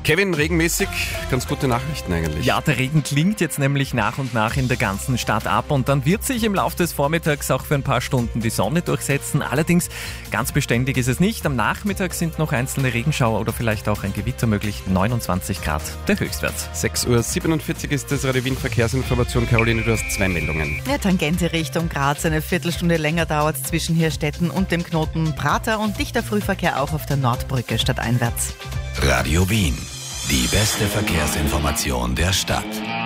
Kevin, regenmäßig, ganz gute Nachrichten eigentlich. Ja, der Regen klingt jetzt nämlich nach und nach in der ganzen Stadt ab und dann wird sich im Laufe des Vormittags auch für ein paar Stunden die Sonne durchsetzen. Allerdings ganz beständig ist es nicht. Am Nachmittag sind noch einzelne Regenschauer oder vielleicht auch ein Gewitter möglich. 29 Grad der Höchstwert. 6:47 Uhr ist das Radio Wien Verkehrsinformation. Caroline, du hast 2 Meldungen. Ja, Tangente Richtung Graz. Eine Viertelstunde länger dauert es zwischen Hirstetten und dem Knoten Prater und dichter Frühverkehr auch auf der Nordbrücke stadteinwärts. Radio Wien. Die beste Verkehrsinformation der Stadt.